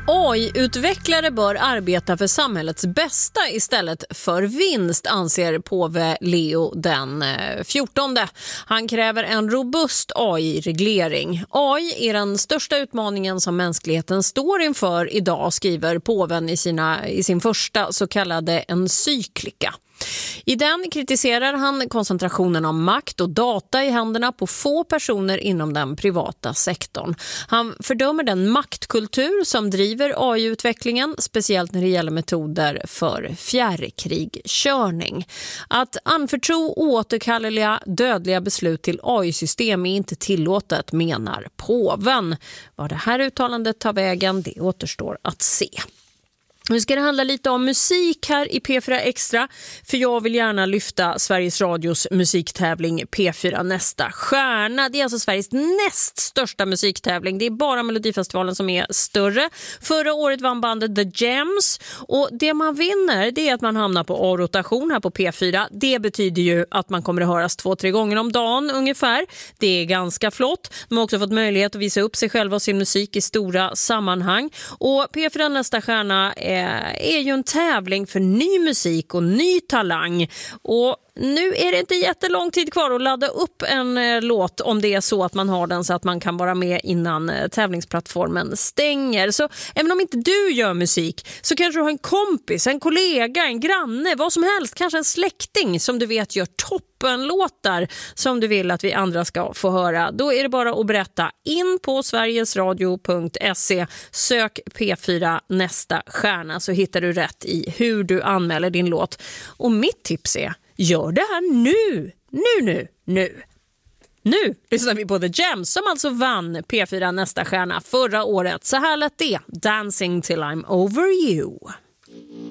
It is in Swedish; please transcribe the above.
AI-utvecklare bör arbeta för samhällets bästa istället för vinst, anser påve Leo den 14. Han kräver en robust AI-reglering. AI är den största utmaningen som mänskligheten står inför idag, skriver påven i sin första så kallade encyklika. I den kritiserar han koncentrationen av makt och data i händerna på få personer inom den privata sektorn. Han fördömer den maktkultur som driver AI-utvecklingen, speciellt när det gäller metoder för fjärrkrigkörning. Att anförtro oåterkalleliga dödliga beslut till AI-system är inte tillåtet, menar påven. Vad det här uttalandet tar vägen, det återstår att se. Nu ska det handla lite om musik här i P4 Extra, för jag vill gärna lyfta Sveriges Radios musiktävling P4 Nästa Stjärna. Det är alltså Sveriges näst största musiktävling. Det är bara Melodifestivalen som är större. Förra året vann bandet The Gems, och det man vinner, det är att man hamnar på A-rotation här på P4. Det betyder ju att man kommer att höras 2-3 gånger om dagen ungefär. Det är ganska flott. De har också fått möjlighet att visa upp sig själva och sin musik i stora sammanhang. Och P4 Nästa Stjärna är ju en tävling för ny musik och ny talang. Och nu är det inte jättelång tid kvar att ladda upp en låt, om det är så att man har den, så att man kan vara med innan tävlingsplattformen stänger. Så även om inte du gör musik, så kanske du har en kompis, en kollega, en granne, vad som helst, kanske en släkting som du vet gör toppenlåtar som du vill att vi andra ska få höra. Då är det bara att berätta. In på sverigesradio.se, sök P4 Nästa Stjärna, så hittar du rätt i hur du anmäler din låt. Och mitt tips är: gör det här nu. Nu lyssnar vi på The Gems, som alltså vann P4 Nästa Stjärna förra året. Så här lät det: Dancing till I'm over you.